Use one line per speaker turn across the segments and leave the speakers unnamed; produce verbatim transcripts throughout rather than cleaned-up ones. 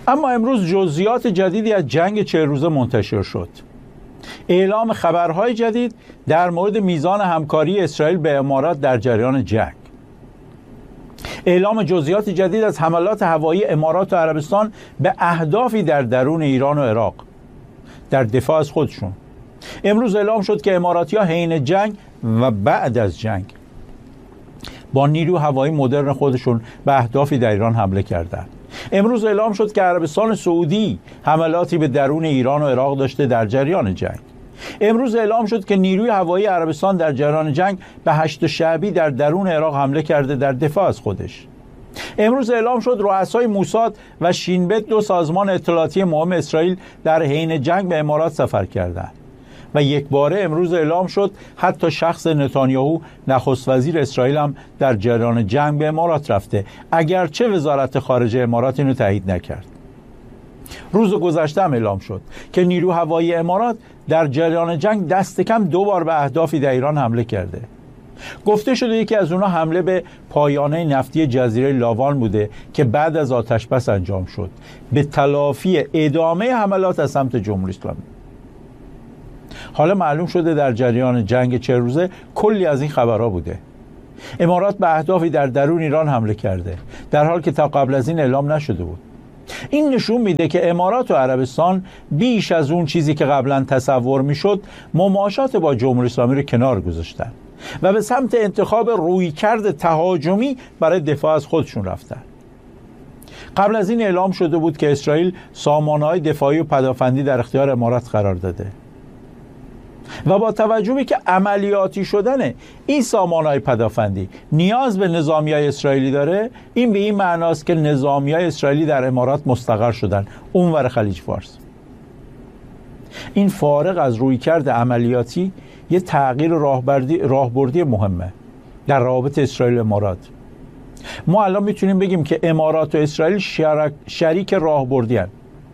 اما امروز جزئیات جدیدی از جنگ چهل روزه منتشر شد. اعلام خبرهای جدید در مورد میزان همکاری اسرائیل به امارات در جریان جنگ. اعلام جزئیات جدید از حملات هوایی امارات و عربستان به اهدافی در درون ایران و عراق در دفاع از خودشون. امروز اعلام شد که اماراتی‌ها حین جنگ و بعد از جنگ با نیرو هوایی مدرن خودشون به اهدافی در ایران حمله کردند. امروز اعلام شد که عربستان سعودی حملاتی به درون ایران و عراق داشته در جریان جنگ. امروز اعلام شد که نیروی هوایی عربستان در جریان جنگ به هشت شعبی در درون عراق حمله کرده در دفاع از خودش. امروز اعلام شد رؤسای موساد و شینبت، دو سازمان اطلاعاتی مهم اسرائیل، در حین جنگ به امارات سفر کردند. و یک باره امروز اعلام شد حتی شخص نتانیاهو نخست وزیر اسرائیل هم در جریان جنگ به امارات رفته، اگرچه وزارت خارجه امارات اینو تایید نکرد. روز گذشته هم اعلام شد که نیرو هوایی امارات در جریان جنگ دست کم دو بار به اهدافی در ایران حمله کرده. گفته شده یکی از اونها حمله به پایانه نفتی جزیره لاوان بوده که بعد از آتشبس انجام شد به تلافی ادامه حملات از سمت جمهوری اسلامی. حالا معلوم شده در جریان جنگ چهل روزه کلی از این خبرها بوده. امارات به اهدافی در درون ایران حمله کرده در حالی که تا قبل از این اعلام نشده بود. این نشون میده که امارات و عربستان بیش از اون چیزی که قبلا تصور میشد مماشات با جمهوری اسلامی رو کنار گذاشتن و به سمت انتخاب رویکرد تهاجمی برای دفاع از خودشون رفتن. قبل از این اعلام شده بود که اسرائیل سامانه‌های دفاعی و پدافندی در اختیار امارات قرار داده و با توجه به که عملیاتی شدن این سامانه‌های پدافندی نیاز به نظامیای اسرائیلی داره، این به این معناست که نظامیای اسرائیلی در امارات مستقر شدن اونور خلیج فارس. این فارغ از رویکرد عملیاتی یه تغییر راهبردی راهبردی مهمه در روابط اسرائیل و امارات. ما الان میتونیم بگیم که امارات و اسرائیل شرک شریک راهبردی هستند،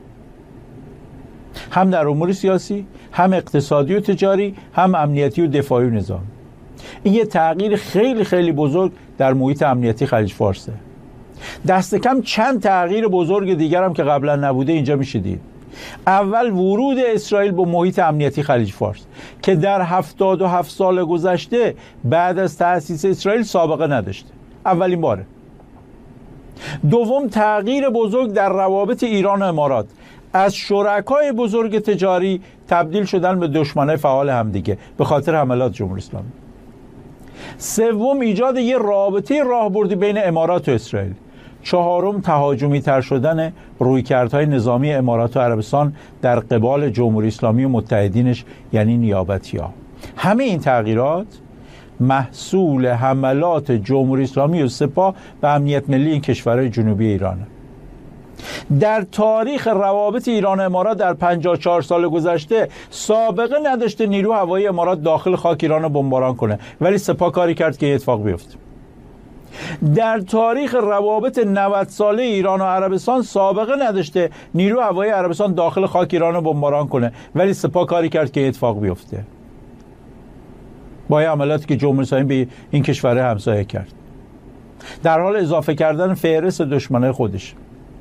هم در امور سیاسی، هم اقتصادی و تجاری، هم امنیتی و دفاعی و نظامی. این یه تغییر خیلی خیلی بزرگ در محیط امنیتی خلیج فارسه. دست کم چند تغییر بزرگ دیگر هم که قبلا نبوده اینجا میشه دید. اول ورود اسرائیل به محیط امنیتی خلیج فارس که در هفتاد و هفت سال گذشته بعد از تأسیس اسرائیل سابقه نداشته، اولین باره. دوم، تغییر بزرگ در روابط ایران و امارات، از شرکای بزرگ تجاری تبدیل شدن به دشمنای فعال همدیگه به خاطر حملات جمهوری اسلامی. سوم، ایجاد یه رابطه راهبردی بین امارات و اسرائیل. چهارم، تهاجمی تر شدن رویکردهای نظامی امارات و عربستان در قبال جمهوری اسلامی و متحدینش یعنی نیابتی‌ها. همه این تغییرات محصول حملات جمهوری اسلامی و سپاه و امنیت ملی این کشورهای جنوبی ایرانه. در تاریخ روابط ایران و امارات در پنجاه و چهار سال گذشته سابقه نداشته نیرو هوایی امارات داخل خاک ایران رو بمباران کنه، ولی سپاه کاری کرد که این اتفاق بیفته. در تاریخ روابط نود ساله ایران و عربستان سابقه نداشته نیرو هوایی عربستان داخل خاک ایران رو بمباران کنه، ولی سپاه کاری کرد که این اتفاق بیفته. با عملاتی که جمهوری اسلامی به این کشورها همسایه کرد در حال اضافه کردن فهرست دشمنای خودش.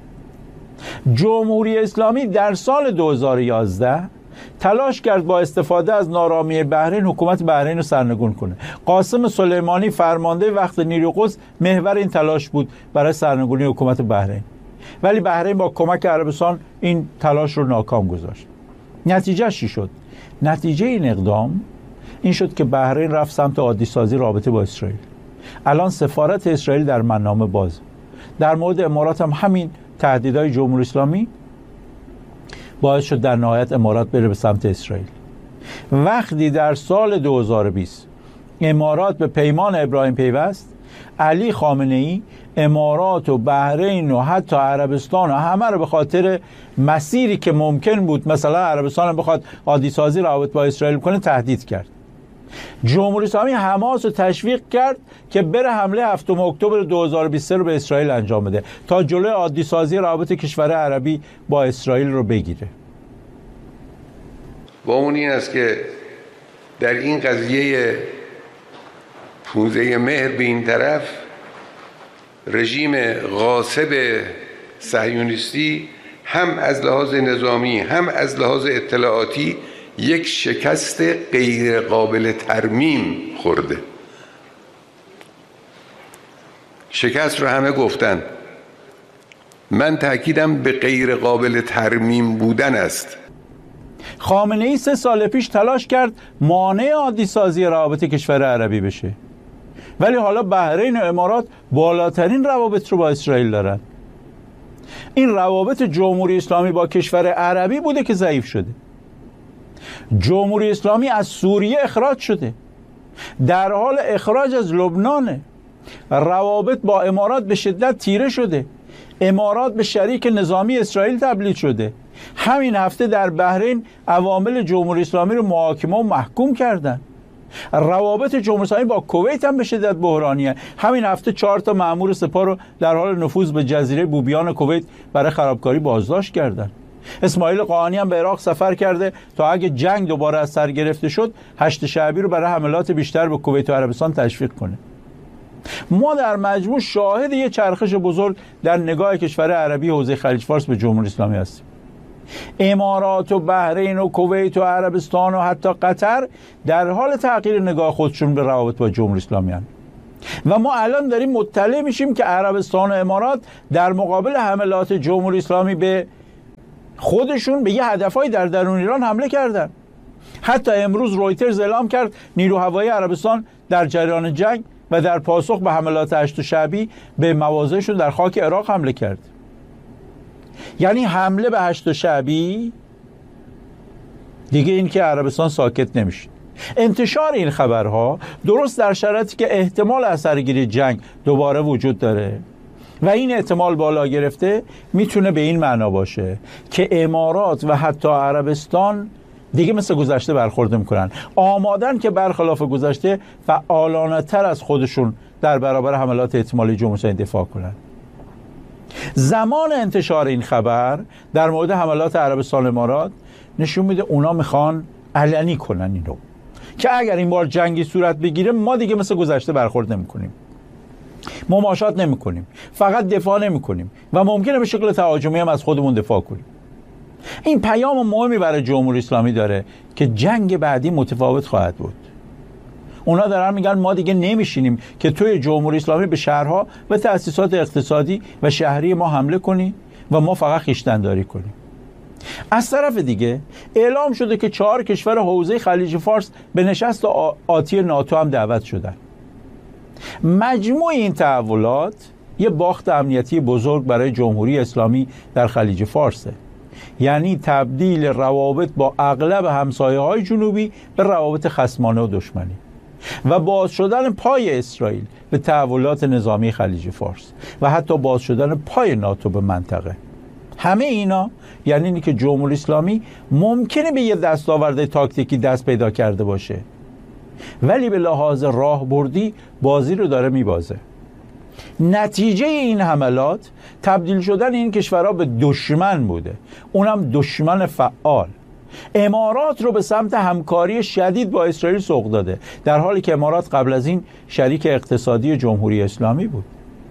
جمهوری اسلامی در سال دو هزار و یازده تلاش کرد با استفاده از نارامی بحرین حکومت بحرین رو سرنگون کنه. قاسم سلیمانی فرمانده وقت نیروی قدس محور این تلاش بود برای سرنگونی حکومت بحرین، ولی بحرین با کمک عربستان این تلاش رو ناکام گذاشت. نتیجه چی شد؟ نتیجه این اقدام این شد که بحرین رفت سمت عادی سازی رابطه با اسرائیل. الان سفارت اسرائیل در منامه باز. در مورد امارات هم همین تهدیدهای جمهوری اسلامی باعث شد در نهایت امارات بره به سمت اسرائیل. وقتی در سال دو هزار و بیست امارات به پیمان ابراهیم پیوست، علی خامنه ای امارات و بحرین و حتی عربستان و همه رو به خاطر مسیری که ممکن بود مثلا عربستان بخواد عادی سازی روابط با اسرائیل کنه تهدید کرد. جمهوری اسلامی حماس رو تشویق کرد که بره حمله هفتم اکتبر دو هزار و بیست و سه رو به اسرائیل انجام بده تا جلوی عادی سازی روابط کشور عربی با اسرائیل رو بگیره.
و اون این است که در این قضیه پونزده مهر به این طرف رژیم غاصب صهیونیستی هم از لحاظ نظامی هم از لحاظ اطلاعاتی یک شکست غیر قابل ترمیم خورده. شکست رو همه گفتن، من تأکیدم به غیر قابل ترمیم بودن است.
خامنه ای سه سال پیش تلاش کرد مانع عادی سازی روابط کشور عربی بشه، ولی حالا بحرین و امارات بالاترین روابط رو با اسرائیل دارن. این روابط جمهوری اسلامی با کشور عربی بوده که ضعیف شده. جمهوری اسلامی از سوریه اخراج شده، در حال اخراج از لبنانه. روابط با امارات به شدت تیره شده، امارات به شریک نظامی اسرائیل تبدیل شده. همین هفته در بحرین عوامل جمهوری اسلامی رو محاکمه و محکوم کردن. روابط جمهوری اسلامی با کویت هم به شدت بحرانیه. همین هفته چهار تا مأمور سپاه رو در حال نفوذ به جزیره بوبیان کویت برای خرابکاری بازداشت کردن. اسماعیل قاآنی هم به عراق سفر کرده تا اگه جنگ دوباره از سر گرفته شد هشت شعبی رو برای حملات بیشتر به کویت و عربستان تشویق کنه. ما در مجموع شاهد یه چرخش بزرگ در نگاه کشور عربی حوزه خلیج فارس به جمهوری اسلامی هستیم. امارات و بحرین و کویت و عربستان و حتی قطر در حال تغییر نگاه خودشون به روابط با جمهوری اسلامی هستند. و ما الان داریم مطلع میشیم که عربستان و امارات در مقابل حملات جمهوری اسلامی به خودشون به یه هدفهای در درون ایران حمله کردن. حتی امروز رویترز اعلام کرد نیرو هوایی عربستان در جریان جنگ و در پاسخ به حملات هشت شعبی به مواضعشون در خاک عراق حمله کرد. یعنی حمله به هشت شعبی دیگه این که عربستان ساکت نمیشه. انتشار این خبرها درست در شرایطی که احتمال اثرگیری جنگ دوباره وجود داره و این احتمال بالا گرفته میتونه به این معنا باشه که امارات و حتی عربستان دیگه مثل گذشته برخورد میکنن، آمادن که برخلاف گذشته فعالانه تر از خودشون در برابر حملات احتمالی جمهوری اسلامی دفاع کنن. زمان انتشار این خبر در مورد حملات عربستان و امارات نشون میده اونا میخوان علنی کنن اینو که اگر این بار جنگی صورت بگیره ما دیگه مثل گذشته برخورد نمیکنیم، مماشات نمیکنیم، فقط دفاع نمیکنیم و ممکنه به شکل تهاجمی هم از خودمون دفاع کنیم. این پیام مهمی برای جمهوری اسلامی داره که جنگ بعدی متفاوت خواهد بود. اونا دارن میگن ما دیگه نمیشینیم که توی جمهوری اسلامی به شهرها و تأسیسات اقتصادی و شهری ما حمله کنی و ما فقط خویشتن‌داری کنیم. از طرف دیگه اعلام شده که چهار کشور حوزه خلیج فارس به نشست آتی ناتو هم دعوت شدن. مجموع این تحولات یه باخت امنیتی بزرگ برای جمهوری اسلامی در خلیج فارسه. یعنی تبدیل روابط با اغلب همسایه‌های جنوبی به روابط خصمانه و دشمنی و باز شدن پای اسرائیل به تحولات نظامی خلیج فارس و حتی باز شدن پای ناتو به منطقه. همه اینا یعنی اینی که جمهوری اسلامی ممکنه به یه دستاورد تاکتیکی دست پیدا کرده باشه ولی به لحاظ راهبردی بازی رو داره میبازه. نتیجه این حملات تبدیل شدن این کشورها به دشمن بوده، اونم دشمن فعال. امارات رو به سمت همکاری شدید با اسرائیل سوق داده در حالی که امارات قبل از این شریک اقتصادی جمهوری اسلامی بود.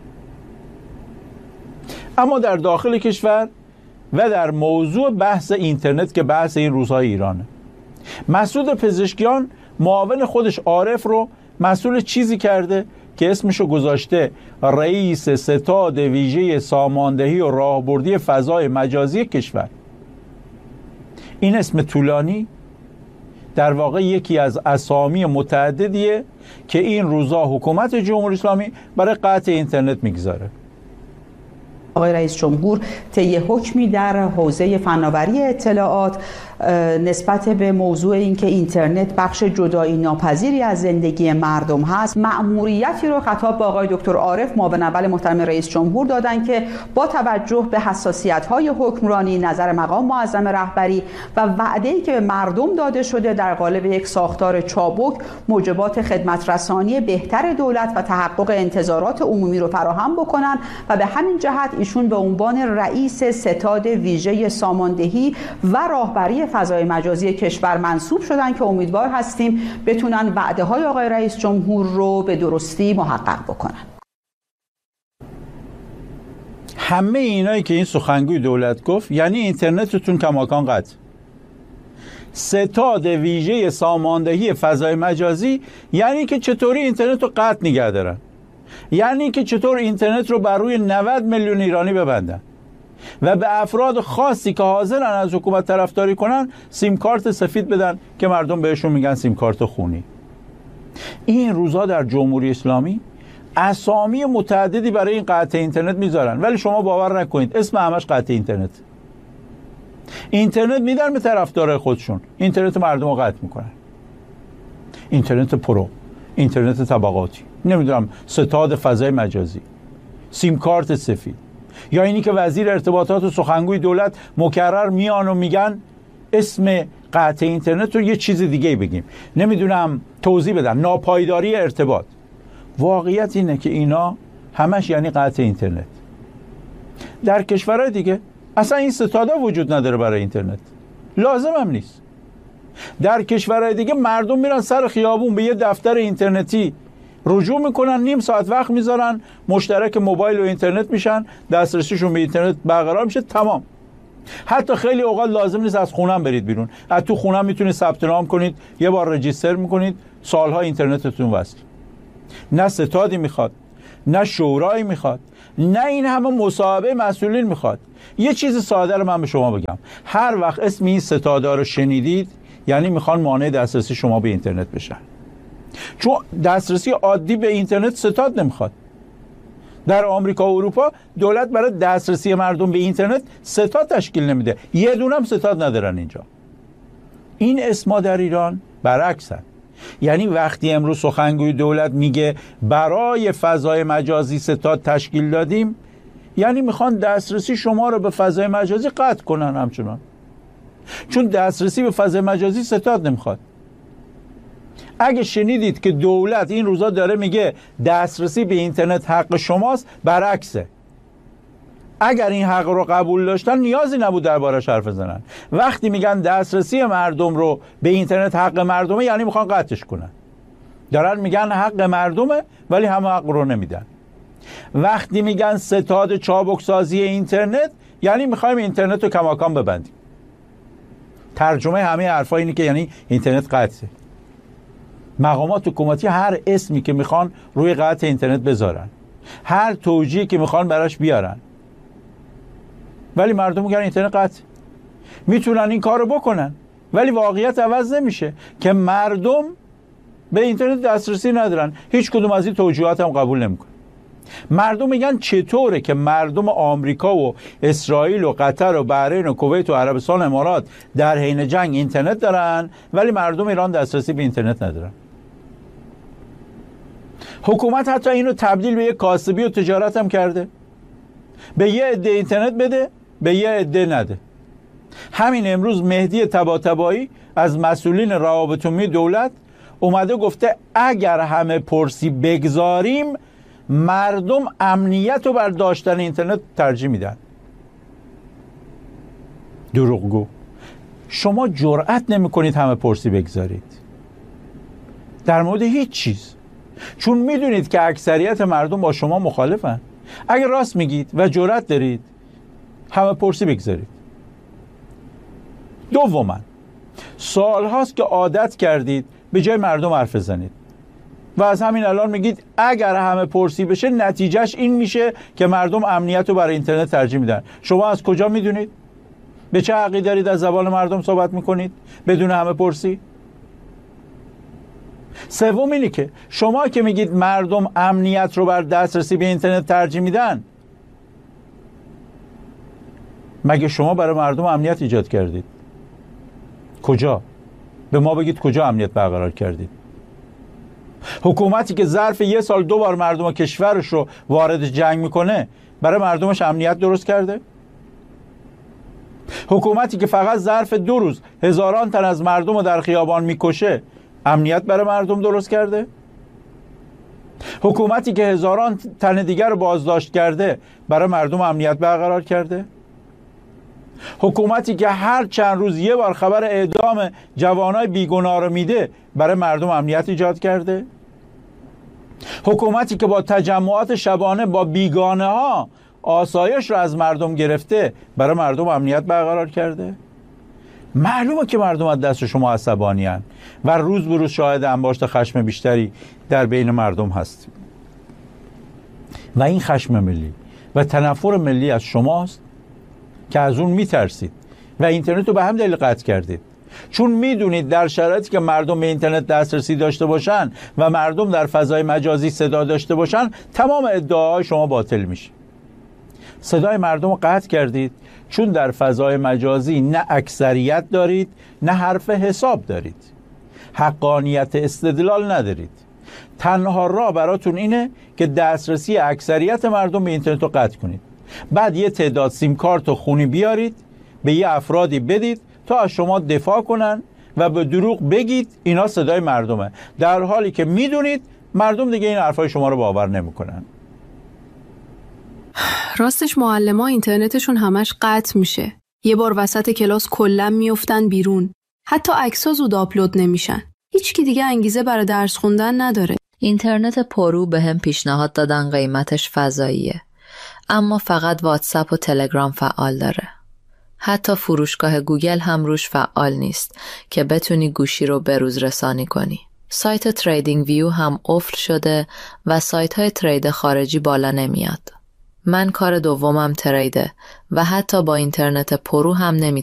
اما در داخل کشور و در موضوع بحث اینترنت که بحث این روزهای ایرانه، مسعود پزشکیان معاون خودش عارف رو مسئول چیزی کرده که اسمشو گذاشته رئیس ستاد ویژه ساماندهی و راهبردی فضای مجازی کشور. این اسم طولانی در واقع یکی از اسامی متعددیه که این روزا حکومت جمهوری اسلامی برای قطع اینترنت میگذاره.
آقای رئیس جمهور طی حکمی در حوزه فناوری اطلاعات نسبت به موضوع اینکه اینترنت بخش جدایی ناپذیری از زندگی مردم هست، مأموریتی رو خطاب به آقای دکتر عارف معاون اول محترم رئیس جمهور دادن که با توجه به حساسیت‌های حکمرانی، نظر مقام معظم رهبری و وعده‌ای که به مردم داده شده در قالب یک ساختار چابک موجبات خدمت رسانی بهتر دولت و تحقق انتظارات عمومی رو فراهم بکنن و به همین جهت ایشون به عنوان رئیس ستاد ویژه ساماندهی و راهبری فضای مجازی کشور منصوب شدن که امیدوار هستیم بتونن وعده های آقای رئیس جمهور رو به درستی محقق بکنن.
همه اینایی که این سخنگوی دولت گفت یعنی اینترنتتون کماکان قطع. ستاد ویژه ساماندهی فضای مجازی یعنی که چطوری اینترنت رو قطع نگه دارن، یعنی که چطور اینترنت رو بر روی نود میلیون ایرانی ببندن و به افراد خاصی که حاضرن از حکومت طرفداری کنن سیم کارت سفید بدن که مردم بهشون میگن سیم کارت خونی. این روزا در جمهوری اسلامی اسامی متعددی برای این قطع اینترنت میذارن، ولی شما باور نکنید اسم همش قطع اینترنت. اینترنت میدن به طرفدار خودشون، اینترنت مردم رو قطع میکنن. اینترنت پرو، اینترنت طبقاتی، نمیدونم ستاد فضای مجازی، سیم کارت سفید، یا اینی که وزیر ارتباطات و سخنگوی دولت مکرر میان و میگن اسم قطع اینترنت رو یه چیز دیگه بگیم، نمیدونم توضیح بدن، ناپایداری ارتباط. واقعیت اینه که اینا همش یعنی قطع اینترنت. در کشورهای دیگه اصلا این ستادا وجود نداره برای اینترنت، لازم هم نیست. در کشورهای دیگه مردم میرن سر خیابون به یه دفتر اینترنتی رجوع میکنن، نیم ساعت وقت میذارن، مشترک موبایل و اینترنت میشن، دسترسیشون به اینترنت برقرار میشه، تمام. حتی خیلی اوقات لازم نیست از خونم برید بیرون، از تو خونم میتونید ثبت نام کنید، یه بار رجیستر میکنید، سالها اینترنتتون وصل. نه ستادی میخواد، نه شورایی میخواد، نه این همه مصاحبه مسئولین میخواد. یه چیز ساده رو من به شما بگم، هر وقت اسم این ستادا رو شنیدید یعنی میخوان مانع دسترسی شما به اینترنت بشن، چون دسترسی عادی به اینترنت ستاد نمیخواد. در آمریکا و اروپا دولت برای دسترسی مردم به اینترنت ستاد تشکیل نمیده، یه دونه هم ستاد ندارن اینجا. این اسما در ایران برعکسن. یعنی وقتی امروز سخنگوی دولت میگه برای فضای مجازی ستاد تشکیل دادیم، یعنی میخوان دسترسی شما رو به فضای مجازی قطع کنن همچنان، چون دسترسی به فضای مجازی ستاد نمیخواد. اگه شنیدید که دولت این روزا داره میگه دسترسی به اینترنت حق شماست، برعکسه. اگر این حق رو قبول داشتن نیازی نبود دربارش حرف بزنن. وقتی میگن دسترسی مردم رو به اینترنت حق مردمه یعنی میخوان قطعش کنن. دارن میگن حق مردمه ولی همه حق رو نمیدن. وقتی میگن ستاد چابک سازی اینترنت یعنی میخوایم اینترنت رو کماکان ببندیم. ترجمه همه حرفا اینه که یعنی اینترنت قطعه. مقامات حکومتی هر اسمی که میخوان روی قطع اینترنت بذارن، هر توجیهی که میخوان براش بیارن، ولی مردم میگن اینترنت قطع. میتونن این کارو بکنن ولی واقعیت عوض نمیشه که مردم به اینترنت دسترسی ندارن. هیچ کدوم از این توجیهات هم قبول نمیکنن. مردم میگن چطوره که مردم آمریکا و اسرائیل و قطر و بحرین و کویت و عربستان و امارات در حین جنگ اینترنت دارن ولی مردم ایران دسترسی به اینترنت ندارن. حکومت حتی اینو تبدیل به یک کاسبی و تجارت هم کرده، به یه عده اینترنت بده، به یه عده نده. همین امروز مهدی طباطبایی از مسئولین روابط عمومی دولت اومده گفته اگر همه پرسی بگذاریم مردم امنیت رو بر داشتن اینترنت ترجیح میدن. دروغگو. شما جرأت نمی کنید همه پرسی بگذارید در مورد هیچ چیز، چون میدونید که اکثریت مردم با شما مخالفن. اگر راست میگید و جرأت دارید همه پرسی بگذارید. دوما سال هاست که عادت کردید به جای مردم حرف بزنید و از همین الان میگید اگر همه پرسی بشه نتیجهش این میشه که مردم امنیت رو برای اینترنت ترجیح میدن. شما از کجا میدونید؟ به چه حقی دارید از زبان مردم صحبت میکنید بدون همه پرسی؟ سوم اینه که شما که میگید مردم امنیت رو بر دسترسی به اینترنت ترجیح میدن، مگه شما برای مردم امنیت ایجاد کردید؟ کجا؟ به ما بگید کجا امنیت برقرار کردید؟ حکومتی که ظرف یه سال دو بار مردم کشورش رو وارد جنگ میکنه برای مردمش امنیت درست کرده؟ حکومتی که فقط ظرف دو روز هزاران تن از مردم رو در خیابان میکشه امنیت برای مردم درست کرده؟ حکومتی که هزاران تن دیگر رو بازداشت کرده برای مردم امنیت برقرار کرده؟ حکومتی که هر چند روز یه بار خبر اعدام جوانای بیگناه رو میده برای مردم امنیت ایجاد کرده؟ حکومتی که با تجمعات شبانه با بیگانه ها آسایش رو از مردم گرفته برای مردم امنیت برقرار کرده؟ معلومه که مردم از دست شما عصبانی هستند و روز به روز شاهد انباشت خشم بیشتری در بین مردم هستیم و این خشم ملی و تنفر ملی از شماست که از اون میترسید و اینترنت رو به هم دلیل قطع کردید، چون میدونید در شرایطی که مردم به اینترنت دسترسی داشته باشن و مردم در فضای مجازی صدا داشته باشن تمام ادعاهای شما باطل میشه. صدای مردم رو قطع کردید چون در فضای مجازی نه اکثریت دارید نه حرف حساب دارید، حقانیت استدلال ندارید. تنها راه براتون اینه که دسترسی اکثریت مردم به اینترنت رو قطع کنید، بعد یه تعداد سیم کارت و خونی بیارید به یه افرادی بدید تا از شما دفاع کنن و به دروغ بگید اینا صدای مردمه، در حالی که میدونید مردم دیگه این حرفای شما رو باور نمیکنن.
راستش معلما اینترنتشون همش قطع میشه. یه بار وسط کلاس کلا میافتن بیرون. حتی عکس‌ها زود آپلود نمیشن. هیچکی دیگه انگیزه برای درس خوندن نداره.
اینترنت پرو به هم پیشنهاد دادن قیمتش فضاییه. اما فقط واتساپ و تلگرام فعال داره. حتی فروشگاه گوگل هم روش فعال نیست که بتونی گوشی رو بروز رسانی کنی. سایت تریدینگ ویو هم قفل شده و سایت های ترید خارجی بالا نمیاد. من کار دومم تریده و حتی با اینترنت پرو هم نمیتونم